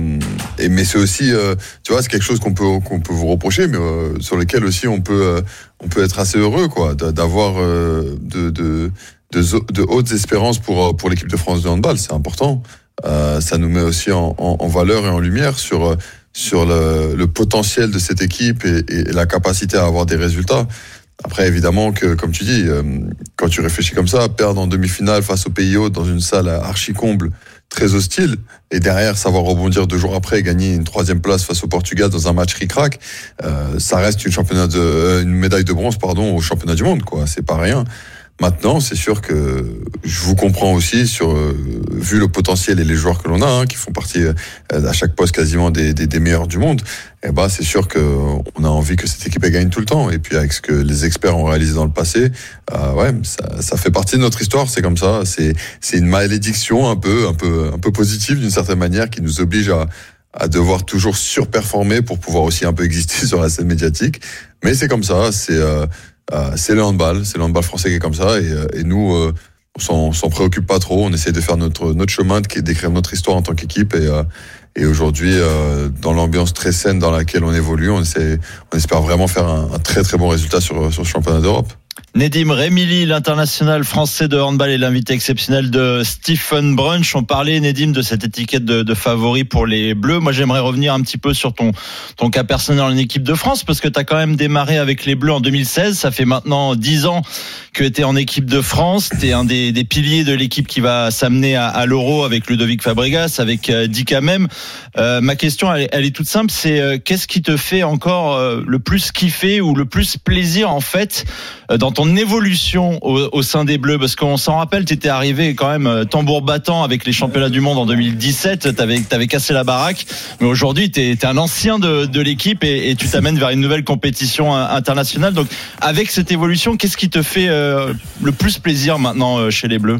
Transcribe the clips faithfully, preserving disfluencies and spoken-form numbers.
et mais c'est aussi, euh, tu vois, c'est quelque chose qu'on peut qu'on peut vous reprocher, mais euh, sur lequel aussi on peut euh, on peut être assez heureux, quoi, d'avoir euh, de, de de de hautes espérances pour pour l'équipe de France de handball. C'est important. Euh, ça nous met aussi en, en, en valeur et en lumière sur sur le, le potentiel de cette équipe et, et la capacité à avoir des résultats. Après, évidemment que, comme tu dis, euh, quand tu réfléchis comme ça, perdre en demi-finale face au pays hôte dans une salle archi-comble, très hostile, et derrière savoir rebondir deux jours après et gagner une troisième place face au Portugal dans un match ric-rac, euh, ça reste une, championnat de, euh, une médaille de bronze pardon, au championnat du monde, quoi. C'est pas rien. Maintenant, c'est sûr que je vous comprends aussi sur euh, vu le potentiel et les joueurs que l'on a, hein, qui font partie euh, à chaque poste quasiment des, des, des meilleurs du monde. Et bah, c'est sûr que on a envie que cette équipe elle gagne tout le temps. Et puis avec ce que les experts ont réalisé dans le passé, euh, ouais, ça, ça fait partie de notre histoire. C'est comme ça. C'est c'est une malédiction un peu un peu un peu positive d'une certaine manière qui nous oblige à à devoir toujours surperformer pour pouvoir aussi un peu exister sur la scène médiatique. Mais c'est comme ça. C'est euh, Euh, c'est le handball, c'est le handball français qui est comme ça, et, et nous, euh, on s'en, s'en préoccupe pas trop. On essaie de faire notre notre chemin, de, d'écrire notre histoire en tant qu'équipe, et euh, et aujourd'hui, euh, dans l'ambiance très saine dans laquelle on évolue, on essaie, on espère vraiment faire un, un très très bon résultat sur sur le championnat d'Europe. Nedim Remili, l'international français de handball, est l'invité exceptionnel de Stephen Brunch. On parlait, Nedim, de cette étiquette de, de favori pour les Bleus. Moi, j'aimerais revenir un petit peu sur ton, ton cas personnel en équipe de France, parce que tu as quand même démarré avec les Bleus en deux mille seize. Ça fait maintenant dix ans que tu es en équipe de France. Tu es un des, des piliers de l'équipe qui va s'amener à, à l'Euro avec Ludovic Fabregas, avec euh, Dick Hamem. Euh, ma question, elle, elle est toute simple. C'est euh, qu'est-ce qui te fait encore euh, le plus kiffer ou le plus plaisir, en fait, euh, dans ton évolution au, au sein des Bleus, parce qu'on s'en rappelle, tu étais arrivé quand même tambour battant avec les championnats du monde en deux mille dix-sept, t'avais, t'avais cassé la baraque, mais aujourd'hui t'es, t'es un ancien de, de l'équipe et, et tu t'amènes vers une nouvelle compétition internationale. Donc avec cette évolution, qu'est-ce qui te fait euh, le plus plaisir maintenant euh, chez les Bleus?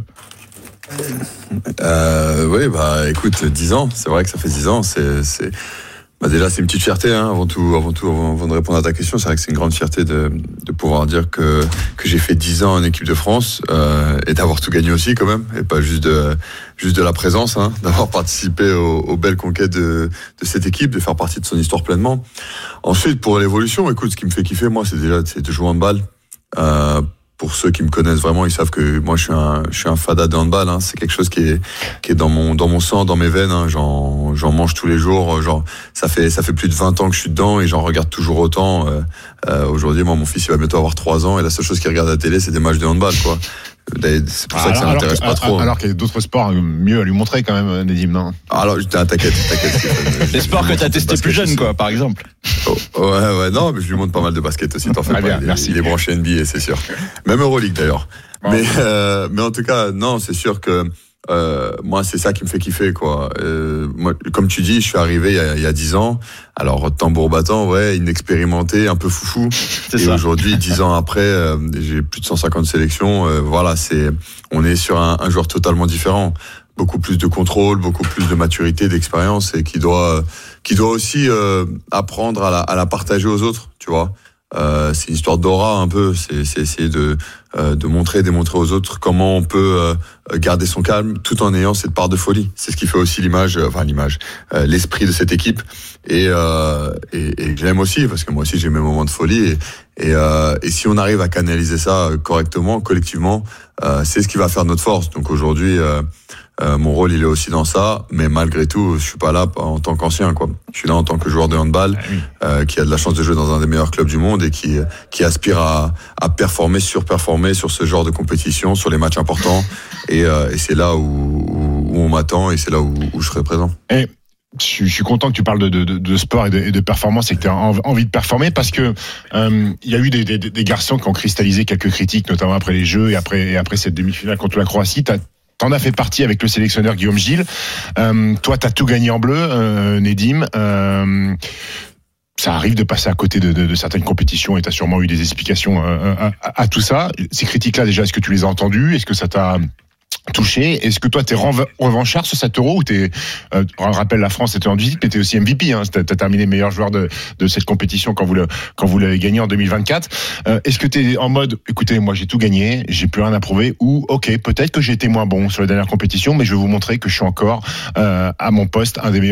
euh, Oui, bah écoute, dix ans, c'est vrai que ça fait dix ans, c'est... c'est... Bah déjà, c'est une petite fierté, hein, avant tout, avant tout, avant de répondre à ta question. C'est vrai que c'est une grande fierté de, de pouvoir dire que, que j'ai fait dix ans en équipe de France, euh, et d'avoir tout gagné aussi, quand même, et pas juste de, juste de la présence, hein, d'avoir participé aux, aux belles conquêtes de, de cette équipe, de faire partie de son histoire pleinement. Ensuite, pour l'évolution, écoute, ce qui me fait kiffer, moi, c'est déjà, c'est de jouer au handball. Euh, Pour ceux qui me connaissent vraiment, ils savent que moi je suis un, je suis un fada de handball. Hein. C'est quelque chose qui est, qui est dans mon, dans mon sang, dans mes veines. Hein. J'en, j'en mange tous les jours. Genre, ça fait, ça fait plus de vingt ans que je suis dedans et j'en regarde toujours autant. Euh, euh, aujourd'hui, moi, mon fils, il va bientôt avoir trois ans et la seule chose qu'il regarde à la télé, c'est des matchs de handball, quoi. C'est pour ça alors, que ça l'intéresse que, pas trop. Alors qu'il y a d'autres sports mieux à lui montrer quand même, Nedim, non? Alors, t'inquiète, t'inquiète. Les sports que t'as testé plus jeune, quoi, par exemple. Oh, ouais, ouais, non, mais je lui montre pas mal de basket aussi, t'en fais ah pas. Bien, il, merci. il est branché N B A, c'est sûr. Même Euroleague d'ailleurs. Bon. Mais, euh, mais en tout cas, non, c'est sûr que euh, moi, c'est ça qui me fait kiffer, quoi. Euh, moi, comme tu dis, je suis arrivé il y a, il y a dix ans. Alors, tambour battant, ouais, inexpérimenté, un peu foufou. C'est et ça. Aujourd'hui, dix ans après, euh, j'ai plus de cent cinquante sélections. Euh, voilà, c'est, on est sur un, un joueur totalement différent. Beaucoup plus de contrôle, beaucoup plus de maturité, d'expérience, et qui doit, qui doit aussi euh, apprendre à la, à la partager aux autres, tu vois. Euh, c'est une histoire d'aura un peu, c'est, c'est essayer de, euh, de montrer, démontrer aux autres comment on peut euh, garder son calme tout en ayant cette part de folie. C'est ce qui fait aussi l'image, euh, enfin l'image, euh, l'esprit de cette équipe. Et, euh, et, et j'aime aussi, parce que moi aussi j'ai mes moments de folie. Et, et, euh, et si on arrive à canaliser ça correctement, collectivement, euh, c'est ce qui va faire notre force. Donc aujourd'hui, euh, Euh, mon rôle, il est aussi dans ça, mais malgré tout, je suis pas là en tant qu'ancien, quoi. Je suis là en tant que joueur de handball, ah oui. euh, qui a de la chance de jouer dans un des meilleurs clubs du monde et qui qui aspire à à performer, surperformer sur ce genre de compétition, sur les matchs importants. Et, euh, et c'est là où, où, où on m'attend et c'est là où, où je serai présent. Et je suis content que tu parles de, de, de sport et de, et de performance et que tu as envie de performer, parce que euh, il y a eu des, des, des garçons qui ont cristallisé quelques critiques, notamment après les Jeux et après, et après cette demi-finale contre la Croatie. T'as, T'en as fait partie avec le sélectionneur Guillaume Gilles. Euh, toi, t'as tout gagné en bleu, euh, Nedim. Euh, ça arrive de passer à côté de, de, de certaines compétitions et t'as sûrement eu des explications euh, à, à, à tout ça. Ces critiques-là, déjà, est-ce que tu les as entendues? Est-ce que ça t'a touché? Est-ce que toi t'es revanchard sur cet Euro ou t'es, euh, on rappelle, la France était en visite, mais t'es aussi M V P, hein, t'as, t'as terminé meilleur joueur de, de cette compétition quand vous le, quand vous l'avez gagné en deux mille vingt-quatre. Euh, est-ce que t'es en mode, écoutez, moi j'ai tout gagné, j'ai plus rien à prouver, ou ok, peut-être que j'ai été moins bon sur la dernière compétition, mais je vais vous montrer que je suis encore euh, à mon poste un des meilleurs